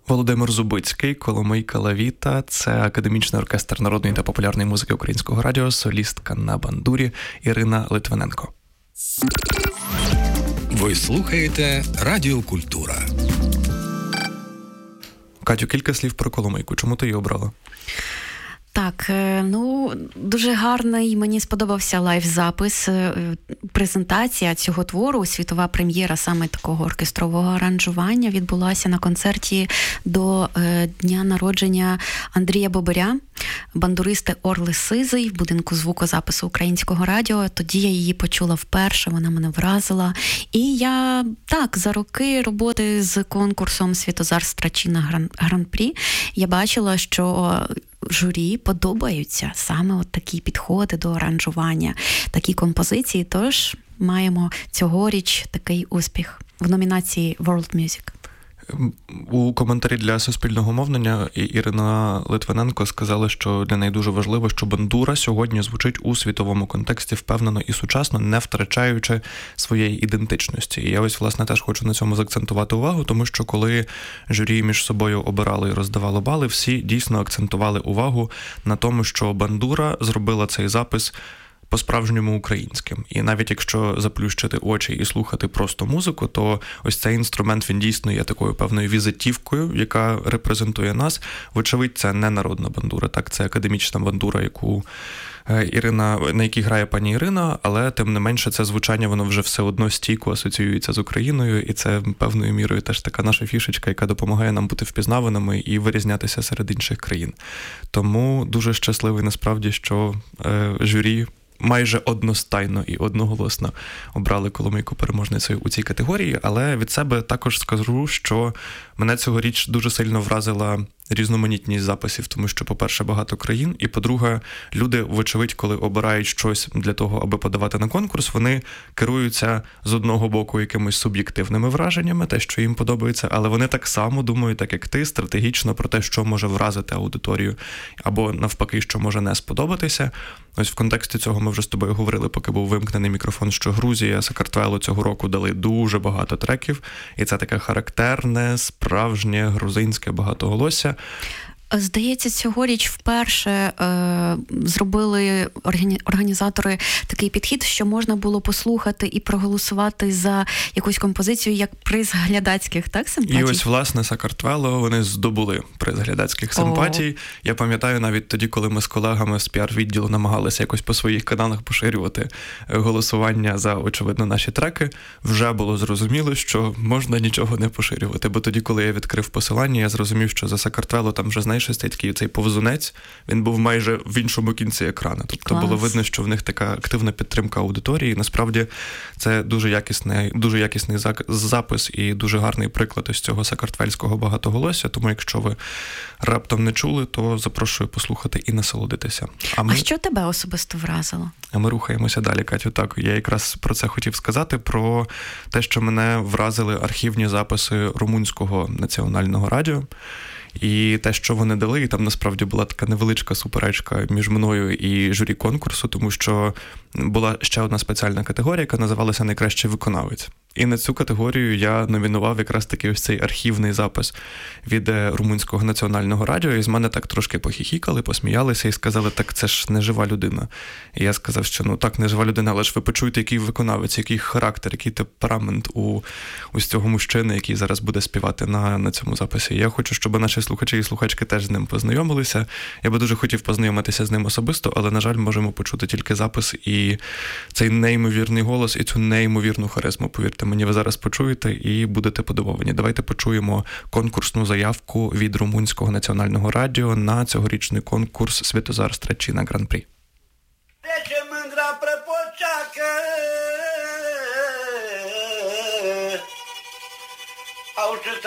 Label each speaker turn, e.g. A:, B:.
A: Володимир Зубицький, Коломийка Лавіта – це академічний оркестр народної та популярної музики Українського радіо, солістка на бандурі Ірина Литвиненко.
B: Ви слухаєте Радіо Культура.
A: Катю, кілька слів про Коломийку. Чому ти її обрала?
C: Так, дуже гарний, мені сподобався лайв-запис, презентація цього твору, світова прем'єра саме такого оркестрового аранжування відбулася на концерті до дня народження Андрія Бобиря, бандуристи Орли Сизий в будинку звукозапису Українського радіо. Тоді я її почула вперше, вона мене вразила. І я, за роки роботи з конкурсом «Світозар Страчина Гран-прі» я бачила, що журі подобаються саме от такі підходи до аранжування, такі композиції, тож маємо цьогоріч такий успіх в номінації World Music.
A: У коментарі для Суспільного мовлення Ірина Литвиненко сказала, що для неї дуже важливо, що бандура сьогодні звучить у світовому контексті впевнено і сучасно, не втрачаючи своєї ідентичності. І я ось, власне, теж хочу на цьому заакцентувати увагу, тому що коли журі між собою обирали і роздавало бали, всі дійсно акцентували увагу на тому, що бандура зробила цей запис по-справжньому українським. І навіть якщо заплющити очі і слухати просто музику, то ось цей інструмент, він дійсно є такою певною візитівкою, яка репрезентує нас. Вочевидь, це не народна бандура, так, це академічна бандура, на якій грає пані Ірина, але тим не менше це звучання, воно вже все одно стійко асоціюється з Україною, і це певною мірою теж така наша фішечка, яка допомагає нам бути впізнаваними і вирізнятися серед інших країн. Тому дуже щасливий насправді, що журі майже одностайно і одноголосно обрали Коломийку переможницею у цій категорії, але від себе також скажу, що мене цьогоріч дуже сильно вразила різноманітність записів, тому що, по-перше, багато країн, і, по-друге, люди, вочевидь, коли обирають щось для того, аби подавати на конкурс, вони керуються з одного боку якимись суб'єктивними враженнями, те, що їм подобається, але вони так само думають, так як ти, стратегічно про те, що може вразити аудиторію, або навпаки, що може не сподобатися. Ось в контексті цього ми вже з тобою говорили, поки був вимкнений мікрофон, що Грузія, Сакартвело цього року дали дуже багато треків, і це таке характерне, справжнє грузинське багатоголосся.
C: Здається, цьогоріч вперше зробили організатори такий підхід, що можна було послухати і проголосувати за якусь композицію як приз глядацьких, так, симпатій?
A: І ось, власне, Сакартвело, вони здобули приз глядацьких симпатій. Я пам'ятаю навіть тоді, коли ми з колегами з піар-відділу намагалися якось по своїх каналах поширювати голосування за, очевидно, наші треки, вже було зрозуміло, що можна нічого не поширювати. Бо тоді, коли я відкрив посилання, я зрозумів, що за Сакартвело там вже, знаєш, цей повзунець, він був майже в іншому кінці екрану. Тобто було видно, що в них така активна підтримка аудиторії. Насправді, це дуже якісний запис і дуже гарний приклад ось цього сакартвельського багатоголосся. Тому, якщо ви раптом не чули, то запрошую послухати і насолодитися.
C: А що тебе особисто вразило?
A: А ми рухаємося далі, Катю. Так, я якраз про це хотів сказати, про те, що мене вразили архівні записи Румунського національного радіо. І те, що вони дали, і там насправді була така невеличка суперечка між мною і журі конкурсу, тому що була ще одна спеціальна категорія, яка називалася «Найкращий виконавець». І на цю категорію я номінував якраз таки ось цей архівний запис від Румунського національного радіо, і з мене так трошки похіхікали, посміялися і сказали, так це ж не жива людина. І я сказав, що так, не жива людина, але ж ви почуєте, який виконавець, який характер, який темперамент у ось цього мужчини, який зараз буде співати на цьому записі. І я хочу, щоб наші слухачі і слухачки теж з ним познайомилися. Я би дуже хотів познайомитися з ним особисто, але, на жаль, можемо почути тільки запис і цей неймовірний голос, і цю неймовірну харизму, повірте мені, ви зараз почуєте і будете подивовані. Давайте почуємо конкурсну заявку від Румунського національного радіо на цьогорічний конкурс «Світозар Страчина Гран-прі».
D: Trece mândra prăpoceacă